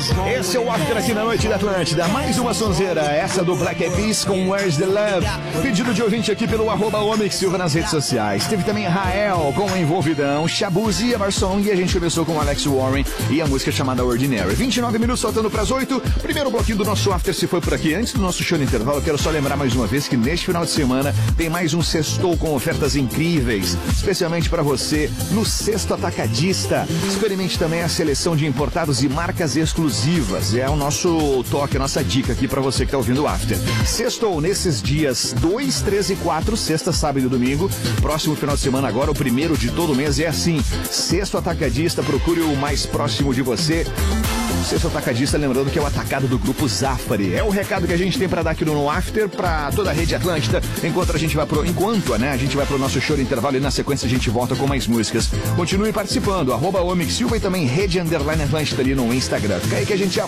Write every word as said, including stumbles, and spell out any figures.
Esse é o After aqui na Noite da Atlântida. Mais uma sonzeira, essa do Black Eyed Peas com Where's the Love. Pedido de ouvinte aqui pelo arroba Omix Silva nas redes sociais. Teve também Rael com Envolvidão, Shabuzi e Emerson. E a gente começou com Alex Warren e a música chamada Ordinary. vinte e nove minutos, faltando para as oito. Primeiro bloquinho do nosso After se foi por aqui. Antes do nosso show no intervalo, eu quero só lembrar mais uma vez que neste final de semana tem mais um sextou com ofertas incríveis, especialmente para você no Sexto Atacadista. Experimente também a seleção de importados e marcas exclusivas. É o nosso toque, a nossa dica aqui para você que está ouvindo o After. Sextou nesses dias dois, três e quatro, sexta, sábado e domingo. Próximo final de semana agora, o primeiro de todo mês, é assim. Sexto Atacadista, procure o mais próximo de você. Sexto Atacadista, lembrando que é o atacado do Grupo Zafari. É o recado que a gente tem para dar aqui no After para toda a rede Atlântida. Enquanto a gente vai pro, enquanto, né, a gente vai pro nosso show de intervalo e na sequência a gente volta com mais músicas. Continue participando, arroba Omix Silva e também Rede Underline Atlântida ali no Instagram. Fica aí que a gente já